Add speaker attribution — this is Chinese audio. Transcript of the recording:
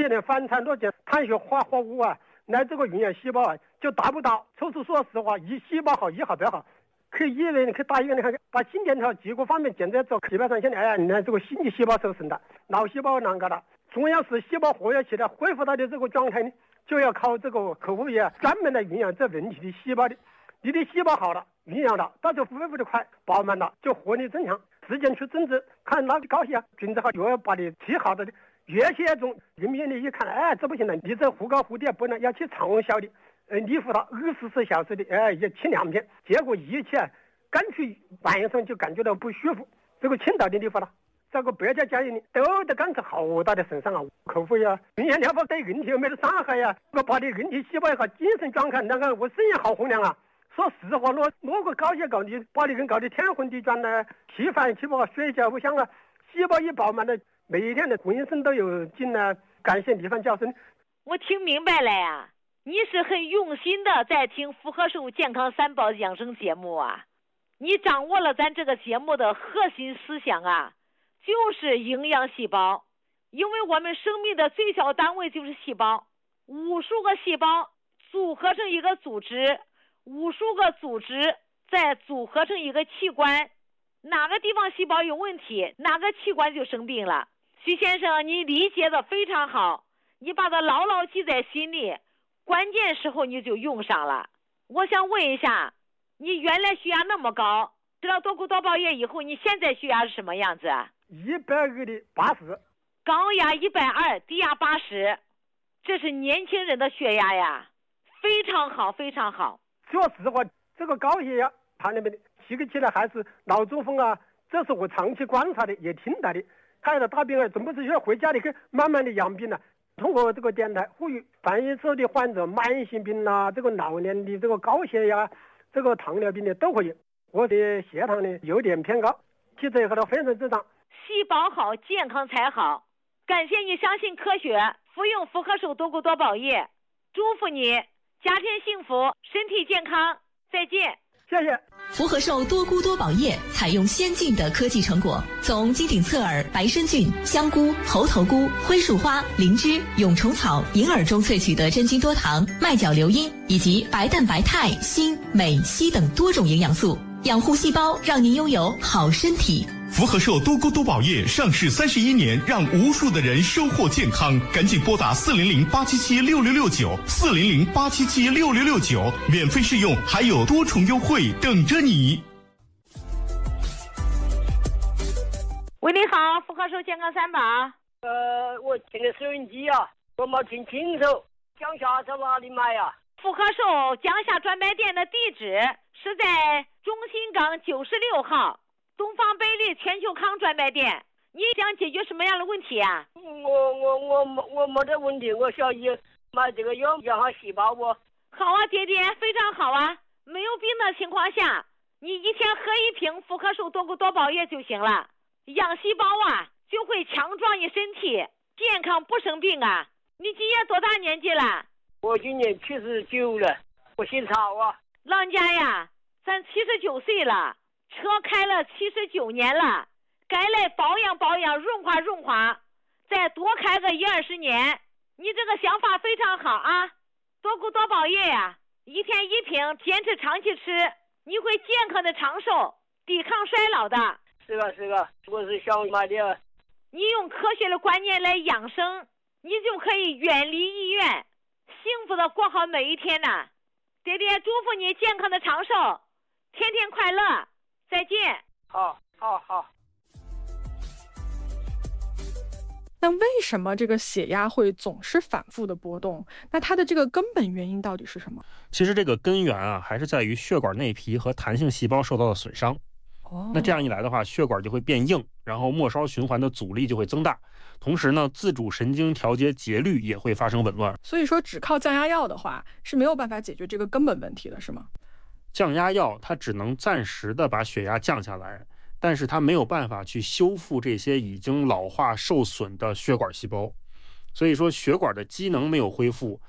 Speaker 1: 些的反产多见碳水化合物啊，来这个营养细胞啊就达不到。抽出说实话，一细胞好一好不好，去医院去大医院看，把心电图几个方面检测之后，基本上现在哎呀，你看这个心肌细胞受损的，脑细胞啷个的，中央是细胞活跃起来恢复它的这个状态呢，就要靠这个口服液专门来营养这人体的细胞的。你的细胞好了，营养了，到时候恢复的快，饱满了，就活力增强。时间去增值，看哪个高血压，均值好，又要把你提好的越血中，人民的一看，哎，这不行了，你这忽高忽低不能，要去长效的，你服它24小时的，也吃2片，结果一切干脆晚上就感觉到不舒服，这个青岛的你服了。这个百家家业呢，都得干出好大的损伤啊！口服呀，营养疗法对人体有没有伤害呀？我把你人体细胞也好，精神状态，那个我生意好洪亮啊！说实话，那个高血搞你，把你人搞得天昏地转呢，吃饭吃不好，睡觉不香啊，细胞一饱满的，每一天的浑身都有劲呢。感谢李芳教授。
Speaker 2: 我听明白了呀，你是很用心的在听福和寿健康3宝养生节目啊，你掌握了咱这个节目的核心思想啊，就是营养细胞。因为我们生命的最小单位就是细胞，无数个细胞组合成一个组织，无数个组织再组合成一个器官，哪个地方细胞有问题，哪个器官就生病了。徐先生，你理解的非常好，你把它牢牢记在心里，关键时候你就用上了。我想问一下，你原来血压那么高，吃了多谷多宝液以后，你现在血压是什么样子
Speaker 1: ？120的80，
Speaker 2: 高压120，低压80，这是年轻人的血压呀，非常好，非常好。
Speaker 1: 说实话，这个高血压它那边的提起来还是脑中风啊，这是我长期观察的，也听到的。看到大病啊，怎么是要回家里去慢慢的养病呢？通过这个电台呼吁凡是受的患者，慢性病啊，这个老年的这个高血压、这个糖尿病的都可以。我的血糖呢有点偏高，其实和它非常正常。
Speaker 2: 细胞好，健康才好。感谢你相信科学，服用福和寿多谷多宝液，祝福你家庭幸福，身体健康。再见。
Speaker 1: 谢谢。
Speaker 3: 福和寿多菇多宝液采用先进的科技成果，从金顶侧耳、白参菌、香菇、猴头菇、灰树花、灵芝、蛹虫草、银耳中萃取的真菌多糖、麦角硫因以及白蛋白肽、锌、镁、硒等多种营养素，养护细胞，让您拥有好身体。
Speaker 4: 福和寿多菇多宝液上市31年，让无数的人收获健康。赶紧拨打400-877-6669，400-877-6669，免费试用，还有多重优惠等着你。
Speaker 2: 喂，你好，福和寿健康3宝。
Speaker 5: 我听的收音机啊，我没听清楚，江夏在哪里买呀？
Speaker 2: 福和寿江夏专卖店的地址是在中心港96号。东方贝利全球康专卖店，你想解决什么样的问题啊？
Speaker 5: 我没得问题，我想买这个养好细胞不？
Speaker 2: 好啊，爹爹，非常好啊！没有病的情况下，你一天喝1瓶福和寿多谷多宝液就行了，养细胞啊，就会强壮你身体，健康不生病啊！你今年多大年纪了？
Speaker 5: 我今年79了，我姓曹啊。
Speaker 2: 老人家呀，咱79岁了。车开了79年了，该来保养保养，润滑润滑，再多开个10-20年。你这个想法非常好啊！多谷多宝液呀，一天1瓶，坚持长期吃，你会健康的长寿，抵抗衰老的。
Speaker 5: 是个，我是想买的。
Speaker 2: 你用科学的观念来养生，你就可以远离医院，幸福的过好每一天呢。爹爹祝福你健康的长寿，天天快乐。再见。
Speaker 5: 好。
Speaker 6: 那为什么这个血压会总是反复的波动？那它的这个根本原因到底是什么？
Speaker 7: 其实这个根源啊，还是在于血管内皮和弹性细胞受到了损伤。那这样一来的话，血管就会变硬，然后末梢循环的阻力就会增大，同时呢，自主神经调节节律也会发生紊乱。
Speaker 6: 所以说，只靠降压药的话是没有办法解决这个根本问题的，是吗？
Speaker 7: 降压药它只能暂时的把血压降下来，但是它没有办法去修复这些已经老化受损的血管细胞，所以说血管的机能没有恢复，